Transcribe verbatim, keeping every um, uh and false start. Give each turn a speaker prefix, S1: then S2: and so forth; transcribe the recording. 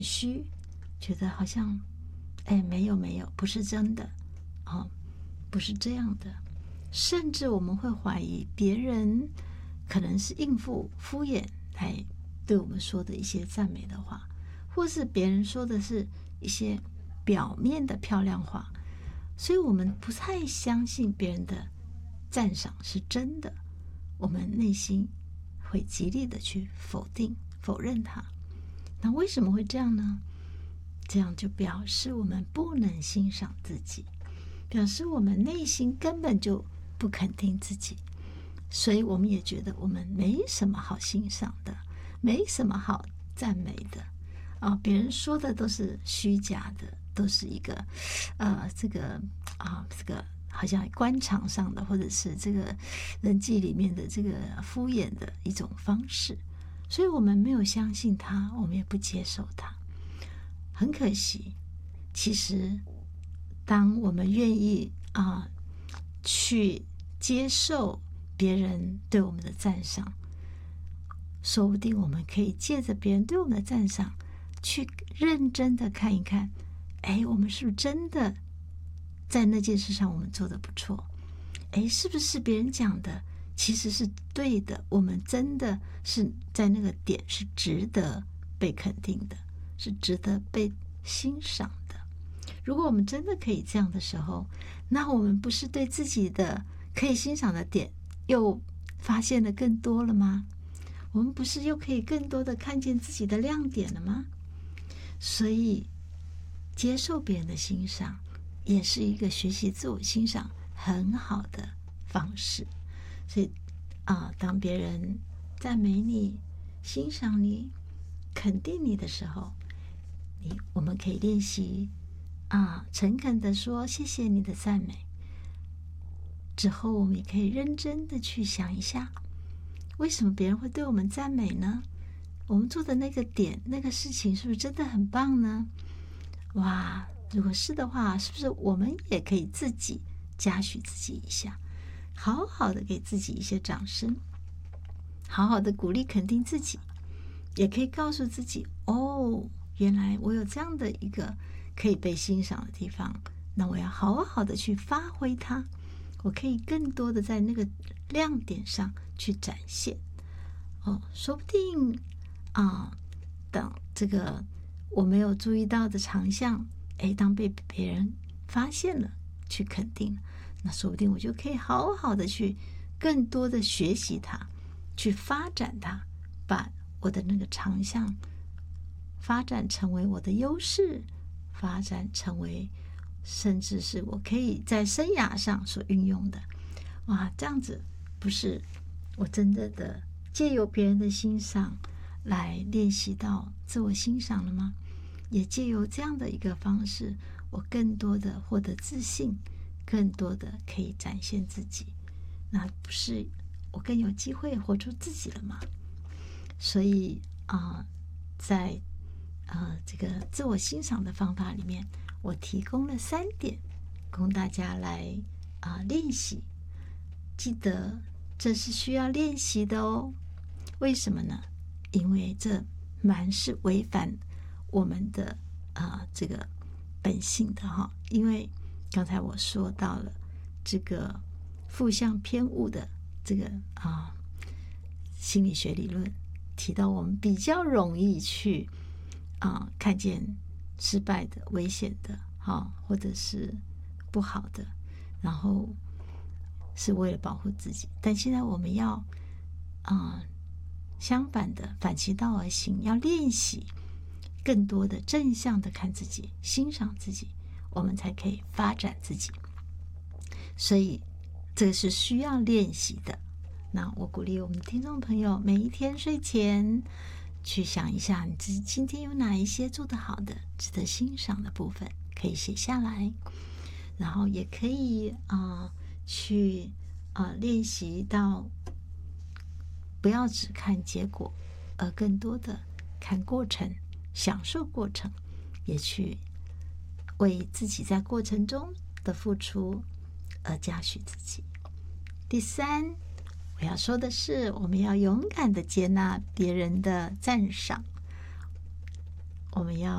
S1: 虚，觉得好像哎没有没有，不是真的哦，不是这样的。甚至我们会怀疑别人可能是应付敷衍来对我们说的一些赞美的话，或是别人说的是一些表面的漂亮话，所以我们不太相信别人的赞赏是真的，我们内心会极力的去否定否认它。那为什么会这样呢？这样就表示我们不能欣赏自己，表示我们内心根本就不肯定自己，所以我们也觉得我们没什么好欣赏的，没什么好赞美的啊！别人说的都是虚假的，都是一个呃，这个啊，这个好像官场上的，或者是这个人际里面的这个敷衍的一种方式，所以我们没有相信他，我们也不接受他。很可惜，其实当我们愿意啊去接受别人对我们的赞赏，说不定我们可以借着别人对我们的赞赏，去认真的看一看，哎，我们是不是真的在那件事上我们做得不错？哎，是不是别人讲的其实是对的？我们真的是在那个点是值得被肯定的，是值得被欣赏的。如果我们真的可以这样的时候，那我们不是对自己的可以欣赏的点又发现的更多了吗？我们不是又可以更多的看见自己的亮点了吗？所以接受别人的欣赏也是一个学习自我欣赏很好的方式。所以啊，当别人赞美你、欣赏你、肯定你的时候，你我们可以练习啊，诚恳的说谢谢你的赞美。之后我们也可以认真的去想一下，为什么别人会对我们赞美呢？我们做的那个点、那个事情是不是真的很棒呢？哇，如果是的话，是不是我们也可以自己嘉许自己一下，好好的给自己一些掌声，好好的鼓励肯定自己，也可以告诉自己，哦，原来我有这样的一个可以被欣赏的地方，那我要好好的去发挥它，我可以更多的在那个亮点上去展现。哦，说不定啊，等这个我没有注意到的长项，哎，当被别人发现了，去肯定了，那说不定我就可以好好的去更多的学习它，去发展它，把我的那个长项发展成为我的优势，发展成为甚至是我可以在生涯上所运用的。哇，这样子不是我真的的借由别人的欣赏来练习到自我欣赏了吗？也借由这样的一个方式，我更多的获得自信，更多的可以展现自己，那不是我更有机会活出自己了吗？所以啊、呃，在呃这个自我欣赏的方法里面，我提供了三点供大家来啊、呃、练习。记得这是需要练习的哦。为什么呢？因为这蛮是违反我们的啊、呃、这个本性的哈。因为刚才我说到了这个负向偏误的这个啊、呃、心理学理论，提到我们比较容易去啊、呃、看见失败的、危险的哈、哦，或者是不好的，然后是为了保护自己。但现在我们要啊、呃相反的，反其道而行，要练习更多的正向的看自己，欣赏自己，我们才可以发展自己。所以这个是需要练习的。那我鼓励我们的听众朋友，每一天睡前去想一下，你自己今天有哪一些做得好的、值得欣赏的部分，可以写下来，然后也可以啊、呃、去啊、呃、练习到不要只看结果，而更多的看过程，享受过程，也去为自己在过程中的付出而嘉许自己。第三，我要说的是，我们要勇敢的接纳别人的赞赏，我们要